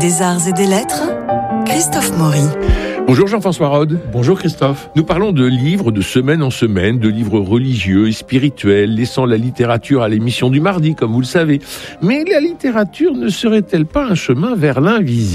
Des arts et des lettres, Christophe Maury. Bonjour Jean-François Rode. Bonjour Christophe. Nous parlons de livres de semaine en semaine, de livres religieux et spirituels, laissant la littérature à l'émission du mardi, comme vous le savez. Mais la littérature ne serait-elle pas un chemin vers l'invisible ?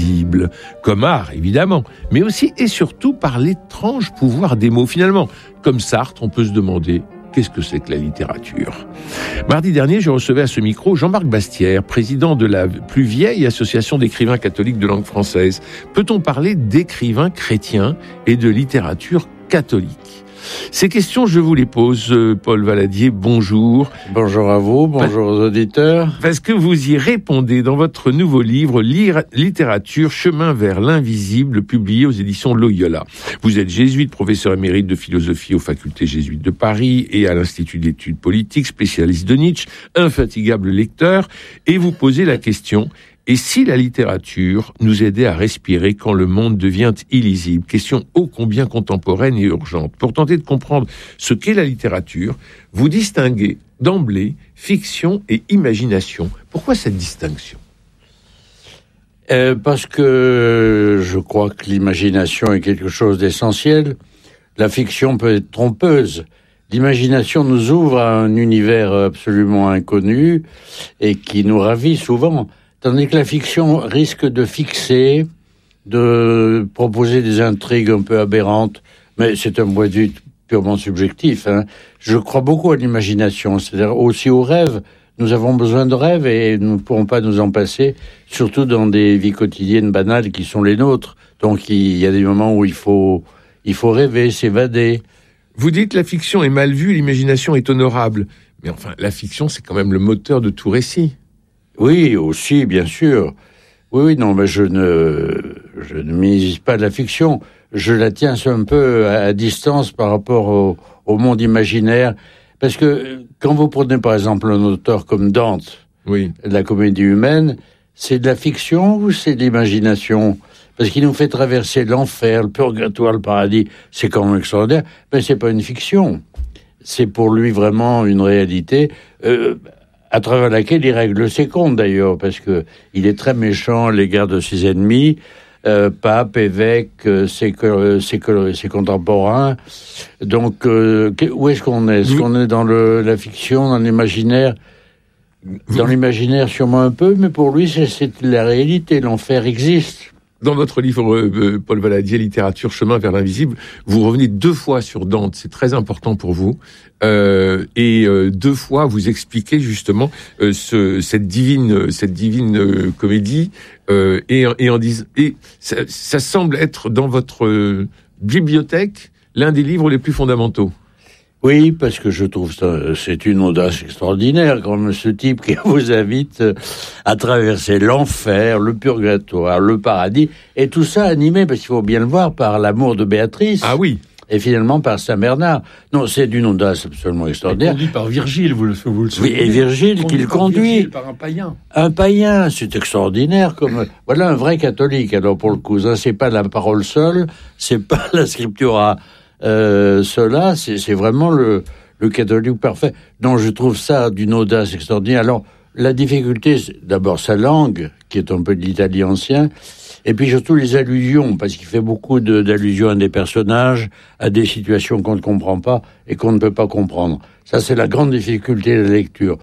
Comme art, évidemment, mais aussi et surtout par l'étrange pouvoir des mots. Finalement, comme Sartre, on peut se demander... qu'est-ce que c'est que la littérature ? Mardi dernier, je recevais à ce micro Jean-Marc Bastière, président de la plus vieille association d'écrivains catholiques de langue française. Peut-on parler d'écrivains chrétiens et de littérature catholique ? Ces questions, je vous les pose. Paul Valadier, bonjour. Bonjour à vous, bonjour aux auditeurs. Parce que vous y répondez dans votre nouveau livre, Littérature, chemin vers l'invisible, publié aux éditions Loyola. Vous êtes jésuite, professeur émérite de philosophie aux facultés jésuites de Paris et à l'Institut d'études politiques, spécialiste de Nietzsche, infatigable lecteur, et vous posez la question... Et si la littérature nous aidait à respirer quand le monde devient illisible ? Question ô combien contemporaine et urgente. Pour tenter de comprendre ce qu'est la littérature, vous distinguez d'emblée fiction et imagination. Pourquoi cette distinction ? Parce que je crois que l'imagination est quelque chose d'essentiel. La fiction peut être trompeuse. L'imagination nous ouvre à un univers absolument inconnu et qui nous ravit souvent. Tandis que la fiction risque de fixer, de proposer des intrigues un peu aberrantes, mais c'est un point de vue purement subjectif. Je crois beaucoup à l'imagination, c'est-à-dire aussi aux rêves. Nous avons besoin de rêves et nous ne pourrons pas nous en passer, surtout dans des vies quotidiennes banales qui sont les nôtres. Donc il y a des moments où il faut rêver, s'évader. Vous dites la fiction est mal vue, l'imagination est honorable. Mais enfin, la fiction, c'est quand même le moteur de tout récit. Oui, aussi, bien sûr. Oui, non, mais je ne minimise pas de la fiction. Je la tiens un peu à distance par rapport au monde imaginaire. Parce que quand vous prenez par exemple un auteur comme Dante, oui, de la comédie humaine, c'est de la fiction ou c'est de l'imagination ? Parce qu'il nous fait traverser l'enfer, le purgatoire, le paradis. C'est quand même extraordinaire. Mais c'est pas une fiction. C'est pour lui vraiment une réalité. À travers laquelle il règle ses comptes d'ailleurs, parce que il est très méchant à l'égard de ses ennemis, pape, évêque, ses contemporains. Donc, où est-ce qu'on est ? Est-ce qu'on est dans la fiction, dans l'imaginaire ? Dans l'imaginaire sûrement un peu, mais pour lui c'est la réalité, l'enfer existe. Dans votre livre, Paul Valadier, Littérature, chemin vers l'invisible, vous revenez 2 fois sur Dante, c'est très important pour vous, et 2 fois vous expliquez justement cette divine comédie, et ça semble être dans votre bibliothèque l'un des livres les plus fondamentaux. Oui, parce que je trouve ça, c'est une audace extraordinaire, comme ce type qui vous invite à traverser l'enfer, le purgatoire, le paradis, et tout ça animé, parce qu'il faut bien le voir, par l'amour de Béatrice. Ah oui. Et finalement par Saint Bernard. Non, c'est d'une audace absolument extraordinaire. Conduit par Virgile, vous le savez. Oui, et Virgile qui le conduit. Par un païen. Un païen, c'est extraordinaire. Voilà un vrai catholique. Alors pour le coup, ça, c'est pas la parole seule, c'est pas la scriptura. Cela, c'est vraiment le catholique parfait. Donc je trouve ça d'une audace extraordinaire. Alors la difficulté, c'est d'abord sa langue, qui est un peu de l'italien ancien, et puis surtout les allusions, parce qu'il fait beaucoup d'allusions à des personnages, à des situations qu'on ne comprend pas et qu'on ne peut pas comprendre. Ça, c'est la grande difficulté de la lecture.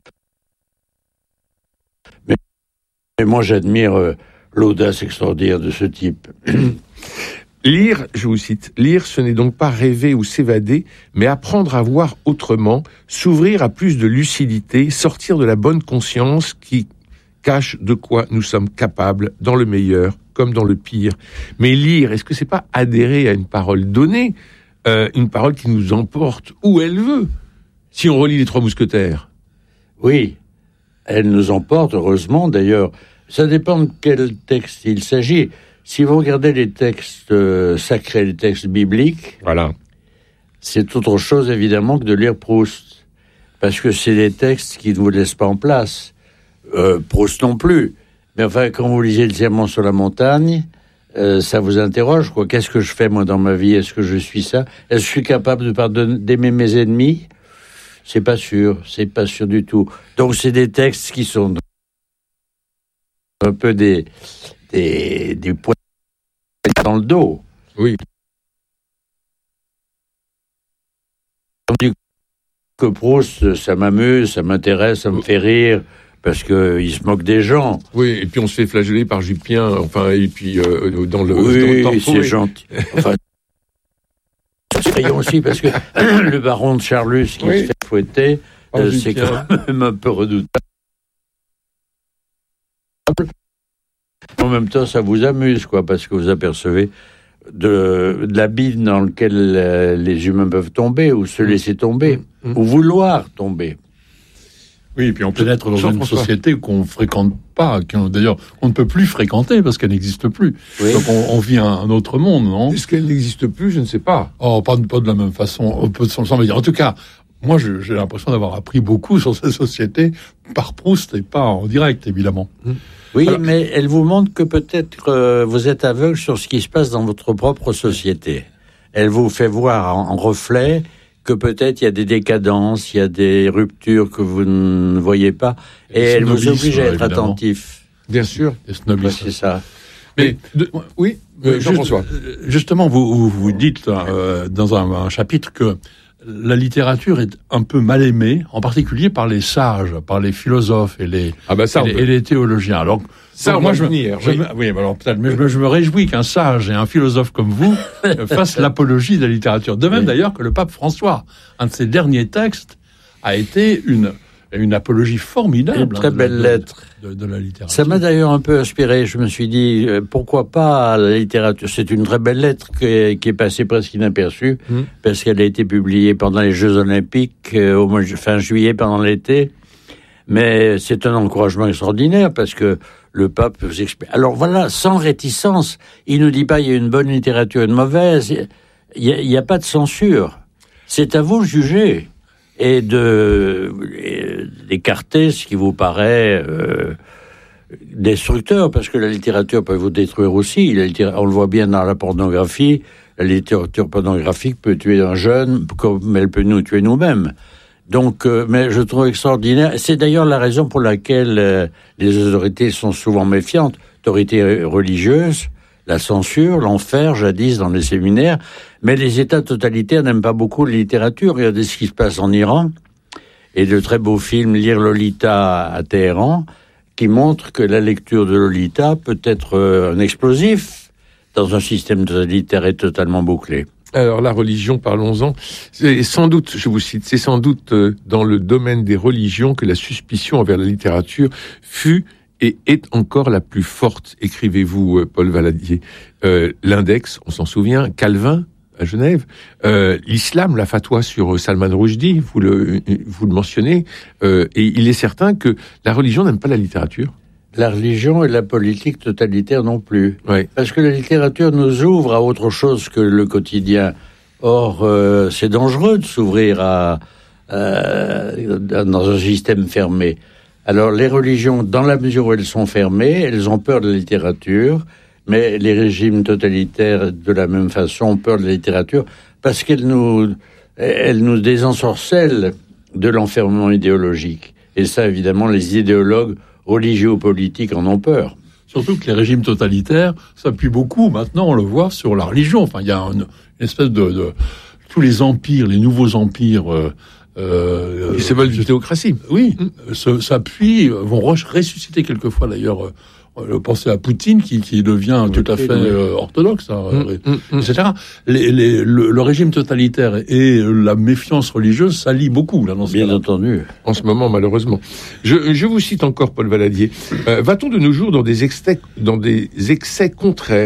Mais moi, j'admire l'audace extraordinaire de ce type. Lire, je vous cite, lire, ce n'est donc pas rêver ou s'évader, mais apprendre à voir autrement, s'ouvrir à plus de lucidité, sortir de la bonne conscience qui cache de quoi nous sommes capables, dans le meilleur comme dans le pire. Mais lire, est-ce que c'est pas adhérer à une parole donnée, une parole qui nous emporte où elle veut, si on relit les 3 Mousquetaires ? Oui, elle nous emporte, heureusement d'ailleurs. Ça dépend de quel texte il s'agit. Si vous regardez les textes sacrés, les textes bibliques, voilà, c'est autre chose évidemment que de lire Proust, parce que c'est des textes qui ne vous laissent pas en place. Proust non plus. Mais enfin, quand vous lisez le Sermon sur la montagne, ça vous interroge, quoi. Qu'est-ce que je fais moi dans ma vie ? Est-ce que je suis ça ? Est-ce que je suis capable d'aimer mes ennemis ? C'est pas sûr du tout. Donc c'est des textes qui sont un peu des points dans le dos. Oui. Tandis que Proust, ça m'amuse, ça m'intéresse, ça me fait rire, parce qu'il se moque des gens. Oui, et puis on se fait flageller par Jupien, enfin, et puis dans le... Oui, dans le c'est gentil. Enfin, c'est effrayant aussi, parce que le baron de Charlus qui se fait fouetter, c'est quand même un peu redoutable. En même temps, ça vous amuse, quoi, parce que vous apercevez de l'abîme dans lequel les humains peuvent tomber, ou se laisser tomber, ou vouloir tomber. Oui, et puis on pénètre dans une société qu'on ne fréquente pas, d'ailleurs on ne peut plus fréquenter parce qu'elle n'existe plus. Oui. Donc on vit un autre monde, non ? Est-ce qu'elle n'existe plus ? Je ne sais pas. Oh, pas de la même façon. On peut s'en dire. En tout cas, moi j'ai l'impression d'avoir appris beaucoup sur cette société par Proust et pas en direct, évidemment. Oui, alors, mais elle vous montre que peut-être vous êtes aveugle sur ce qui se passe dans votre propre société. Elle vous fait voir en reflet que peut-être il y a des décadences, il y a des ruptures que vous ne voyez pas, et elle vous oblige à être attentif. Bien sûr. Ouais, c'est ça. Mais oui, Jean-François. Justement, vous dites dans un chapitre que la littérature est un peu mal aimée, en particulier par les sages, par les philosophes et les théologiens. Alors, ça, moi, je me réjouis qu'un sage et un philosophe comme vous fassent l'apologie de la littérature. De même, d'ailleurs, que le pape François, un de ses derniers textes, a été une apologie formidable. Une très belle lettre de la littérature. Ça m'a d'ailleurs un peu inspiré. Je me suis dit, pourquoi pas la littérature ? C'est une très belle lettre qui est passée presque inaperçue, parce qu'elle a été publiée pendant les Jeux Olympiques, au mois fin juillet, pendant l'été. Mais c'est un encouragement extraordinaire, parce que le pape vous explique. Alors voilà, sans réticence, il ne dit pas il y a une bonne littérature et une mauvaise. Il n'y a pas de censure. C'est à vous de juger. Et d'écarter ce qui vous paraît destructeur, parce que la littérature peut vous détruire aussi. On le voit bien dans la pornographie. La littérature pornographique peut tuer un jeune, comme elle peut nous tuer nous-mêmes. Donc, mais je trouve extraordinaire. C'est d'ailleurs la raison pour laquelle les autorités sont souvent méfiantes. Autorités religieuses, la censure, l'enfer, jadis dans les séminaires. Mais les États totalitaires n'aiment pas beaucoup la littérature. Regardez ce qui se passe en Iran. Et de très beaux films, Lire Lolita à Téhéran, qui montrent que la lecture de Lolita peut être un explosif dans un système totalitaire et totalement bouclé. Alors la religion, parlons-en. C'est sans doute, je vous cite, c'est sans doute dans le domaine des religions que la suspicion envers la littérature fut et est encore la plus forte, écrivez-vous, Paul Valadier. L'index, on s'en souvient, Calvin, à Genève, l'islam, la fatwa sur Salman Rushdie, vous le mentionnez, et il est certain que la religion n'aime pas la littérature. La religion et la politique totalitaire non plus. Oui. Parce que la littérature nous ouvre à autre chose que le quotidien. Or, c'est dangereux de s'ouvrir dans un système fermé. Alors, les religions, dans la mesure où elles sont fermées, elles ont peur de la littérature, mais les régimes totalitaires, de la même façon, ont peur de la littérature parce qu'elles nous désensorcellent de l'enfermement idéologique. Et ça, évidemment, les idéologues religieux ou politiques en ont peur. Surtout que les régimes totalitaires s'appuient beaucoup, maintenant, on le voit, sur la religion. Enfin, il y a une espèce de tous les empires, les nouveaux empires... qui se veulent d'une théocratie. Oui, s'appuient, vont ressusciter quelquefois, d'ailleurs... pensez à Poutine qui devient tout à fait orthodoxe, etc. Le régime totalitaire et la méfiance religieuse s'allient beaucoup là dans ce Bien cas-là. entendu. En ce moment, malheureusement. Je vous cite encore, Paul Valadier. Va-t-on de nos jours dans des excès contraires